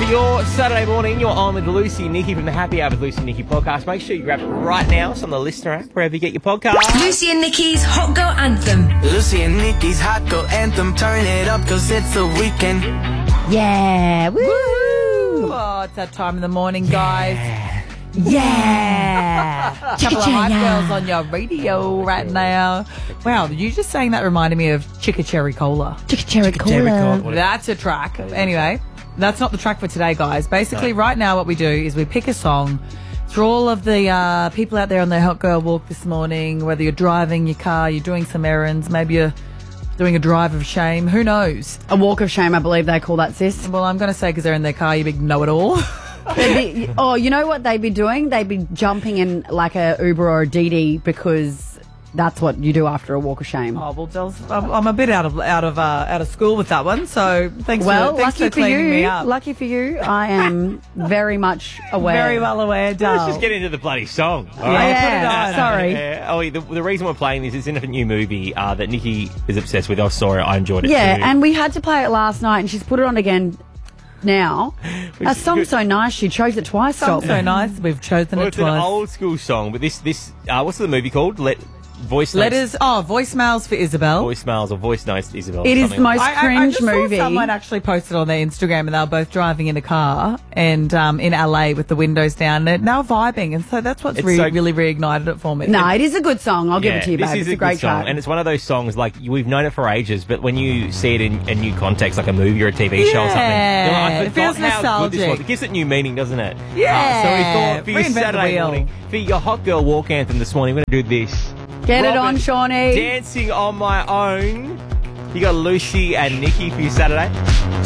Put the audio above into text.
For your Saturday morning, you're on with Lucy and Nikki from the Happy Hour with Lucy and Nikki podcast. Make sure you grab it right now. It's on the Listener app, wherever you get your podcast. Lucy and Nikki's Hot Girl Anthem. Lucy and Nikki's Hot Girl Anthem. Turn it up, cause it's the weekend. Yeah. Woo. Oh, it's that time in the morning, guys. Yeah. Couple of hot girls on your radio right now. Wow, you just saying that reminded me of Chicka Cherry Cola. Chicka Cherry Cola. That's a track. Anyway, that's not the track for today, guys. Basically, right now what we do is we pick a song for all of the people out there on their Hot Girl Walk this morning, whether you're driving your car, you're doing some errands, maybe you're doing a drive of shame. Who knows? A walk of shame, I believe they call that, sis. Well, I'm going to say because they're in their car, you big know-it-all. You know what they'd be doing? They'd be jumping in like a Uber or a Didi because that's what you do after a walk of shame. Oh, well, I'm a bit out of school with that one, so thanks for cleaning me up. Lucky for you, I am very much aware. Very well aware, Dale. Let's just get into the bloody song. All Yeah, right? put it on. Sorry. The reason we're playing this is in a new movie that Nikki is obsessed with. I saw it. I enjoyed it too. Yeah, and we had to play it last night, and she's put it on again now. Our song's so nice, she chose it twice. Song's so nice, we've chosen it It's an twice. old school song, but this what's the movie called? Voicemails for Isabel. Voicemails or voice notes to Isabel. It is the most I cringe just movie. Saw someone actually posted on their Instagram, and they were both driving in a car and in LA with the windows down. And now vibing, and so that's what's really reignited it for me. No, it is a good song. I'll give it to you, this babe. is It's a great good song, track. and it's one of those songs like we've known it for ages, but when you see it in a new context, like a movie or a TV show or something, you're like, I it feels forgot how good this was. nostalgic. It gives it new meaning, doesn't it? Yeah. So we thought for your Reinvent the Saturday wheel. morning, for your Hot Girl Walk anthem this morning, we're going to do this. Get it Robin, on, Shawnee. Dancing on My Own. You got Lucy and Nikki for your Saturday.